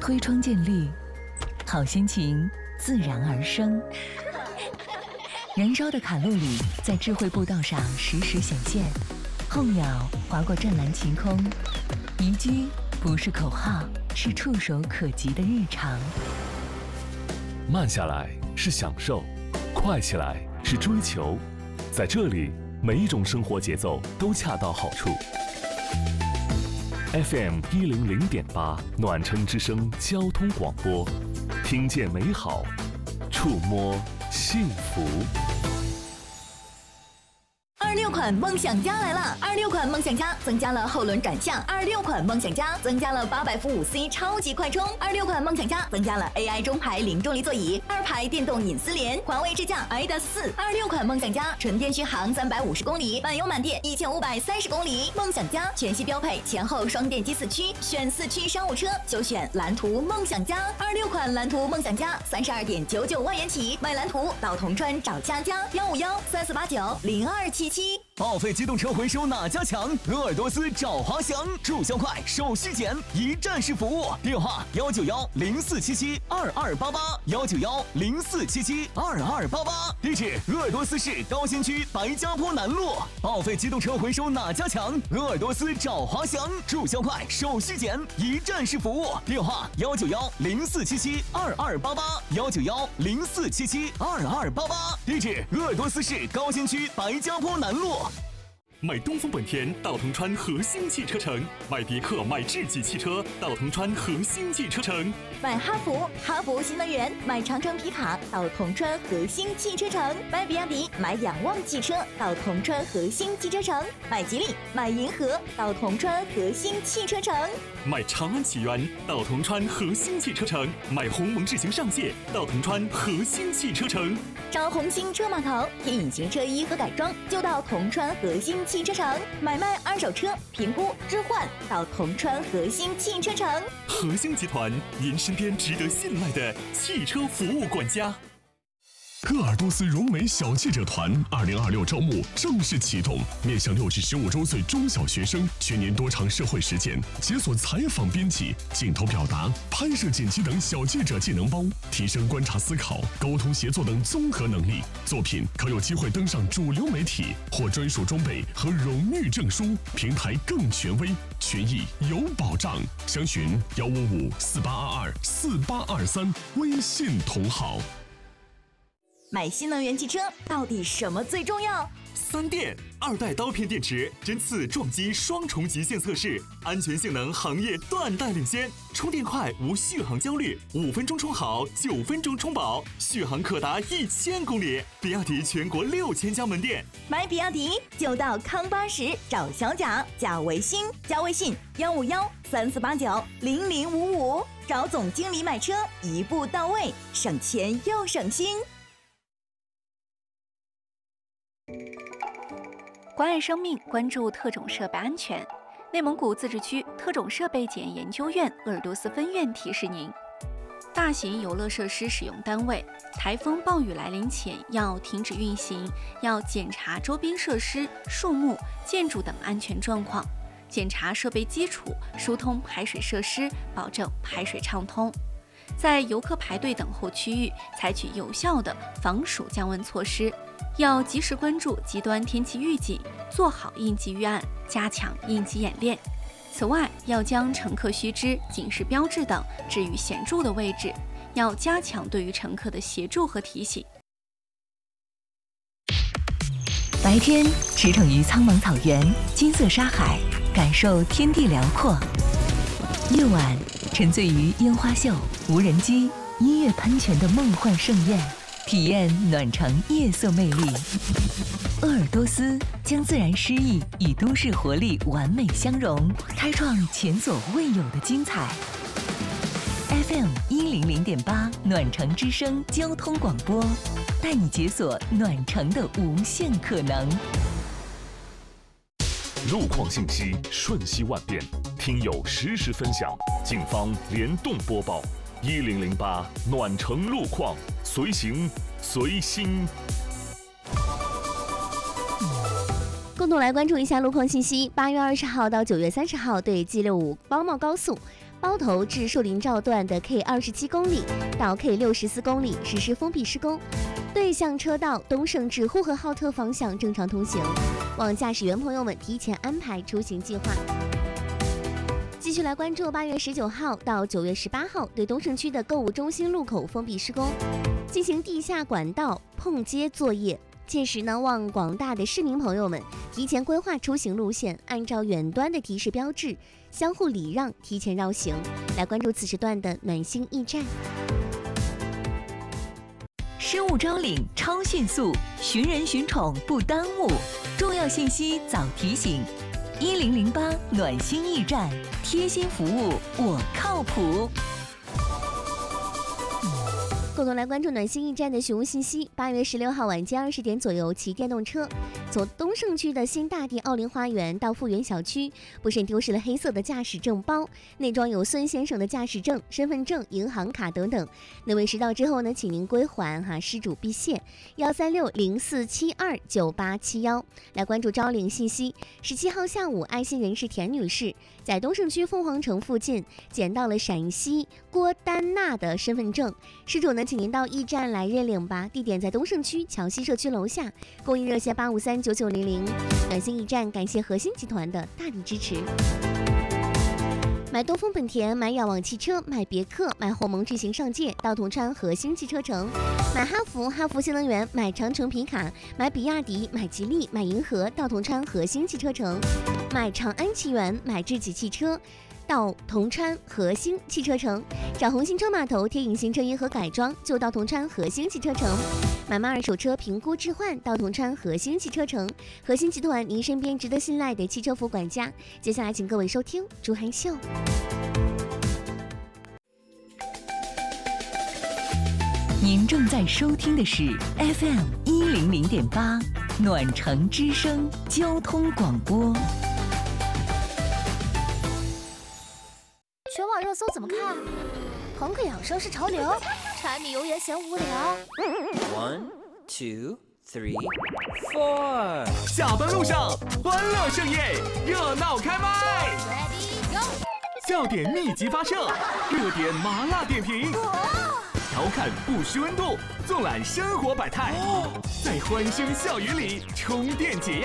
推窗见绿，好心情自然而生。燃烧的卡路里在智慧步道上实时显现，候鸟划过湛蓝晴空，宜居不是口号，是触手可及的日常。 慢下来是享受，快起来是追求，在这里，每一种生活节奏都恰到好处。FM 100.8暖城之声交通广播，听见美好，触摸幸福。 26款梦想家来了！26款梦想家增加了后轮转向，26款梦想家增加了800伏5C 超级快充，26款梦想家增加了 AI 中排零重力座椅，2排电动隐私联，环卫智驾 ADAS 4。26款梦想家纯电续航350公里，满油满电1530公里。梦想家全系标配前后双电机4驱，选4驱商务车就选蓝图梦想家。26款蓝图梦想家32.99万元起，买蓝图到铜川找佳佳15134890277。 报废机动车回收哪家强？鄂尔多斯找华翔，注销快，手续简，一站式服务。电话19104772288，19104772288。地址鄂尔多斯市高新区白家坡南路。报废机动车回收哪家强？鄂尔多斯找华翔，注销快，手续简，一站式服务。电话19104772288，19104772288。地址鄂尔多斯市高新区白家坡南路。 买东风本田到铜川和兴汽车城，买别克买智己汽车到铜川和兴汽车城， 买哈弗新能源，买长城皮卡到铜川和兴汽车城，买比亚迪买仰望汽车到铜川和兴汽车城，买吉利买银河到铜川和兴汽车城， 买长安启源到铜川和兴汽车城，买鸿蒙智行上界到铜川和兴汽车城。 找红星车码头听隐形车衣和改装就到铜川和兴汽车城，买卖二手车评估置换到铜川和兴汽车城。 和兴集团，您身边值得信赖的汽车服务管家。 鄂尔多斯融美小记者团2026招募正式启动，面向6至15周岁中小学生，全年多场社会实践，解锁采访编辑、镜头表达、拍摄剪辑等小记者技能包，提升观察思考、沟通协作等综合能力。作品可有机会登上主流媒体，获专属装备和荣誉证书，平台更权威，权益有保障。详询15548224823，微信同号。 买新能源汽车到底什么最重要 ？3电2代刀片电池，针刺撞击双重极限测试，安全性能行业断代领先，充电快无续航焦虑，5分钟充好，9分钟充饱，续航可达1000公里。比亚迪全国6000家门店， 买比亚迪就到康80找小贾，加微信15134890055，找总经理买车一步到位，省钱又省心。 关爱生命，关注特种设备安全。内蒙古自治区特种设备检验研究院鄂尔多斯分院提示您：大型游乐设施使用单位，台风暴雨来临前要停止运行，要检查周边设施、树木、建筑等安全状况，检查设备基础，疏通排水设施，保证排水畅通。在游客排队等候区域采取有效的防暑降温措施，要及时关注极端天气预警，做好应急预案，加强应急演练。此外，要将乘客须知、警示标志等置于显著的位置，要加强对于乘客的协助和提醒。 白天驰骋于苍茫草原、金色沙海，感受天地辽阔；夜晚沉醉于烟花秀、无人机、音乐喷泉的梦幻盛宴，体验暖城夜色魅力。鄂尔多斯将自然诗意与都市活力完美相融，开创前所未有的精彩。FM 100.8暖城之声交通广播，带你解锁暖城的无限可能。 路况信息瞬息万变，听友实时分享，警方联动播报。1008暖城路况，随行随心。 共同来关注一下路况信息。8月20号到9月30号，对 G65 包茂高速包头至树林赵段的 K27公里到 K64公里实施封闭施工，对向车道东胜至呼和浩特方向正常通行，望驾驶员朋友们提前安排出行计划。继续来关注8月19号到9月18号对东胜区的购物中心路口封闭施工，进行地下管道碰接作业。届时呢，望广大的市民朋友们提前规划出行路线，按照远端的提示标志，相互礼让，提前绕行。来关注此时段的暖心驿站。 失物招领超迅速，寻人寻宠不耽误，重要信息早提醒。1008暖心驿站，贴心服务我靠谱。 共同来关注暖心驿站的询问信息。8月16号晚间20点左右，骑电动车从东胜区的新大地奥林花园到富源小区，不慎丢失了黑色的驾驶证包，内装有孙先生的驾驶证、身份证、银行卡等等。那未拾到之后呢，请您归还失主必谢。13604729871。来关注招领信息。17号下午，爱心人士田女士在东胜区凤凰城附近捡到了陕西郭丹娜的身份证，失主呢，请您到驿站来认领吧。地点在东胜区桥西社区楼下，公益热线8539900。暖心驿站感谢核心集团的大力支持。买东风本田，买仰望汽车，买别克，买鸿蒙智行上界到铜川核心汽车城；买哈弗新能源，买长城皮卡，买比亚迪，买吉利，买银河到铜川核心汽车城；买长安奇源，买智己汽车到铜川核心汽车城，找红新车码头贴隐形车衣和改装就到铜川核心汽车城，买卖二手车评估置换到铜川核心汽车城。核心集团，您身边值得信赖的汽车服管家。接下来请各位收听朱涵秀。 您正在收听的是 FM 100.8暖城之声交通广播。 全网热搜怎么看？朋克养生是潮流，柴米油盐嫌无聊。 1, 2, 3, 4。 下班路上欢乐盛宴，热闹开麦。 Ready go！ 笑点密集发射，热点麻辣点评。调侃不失温度，纵览生活百态，在欢声笑语里充电解压。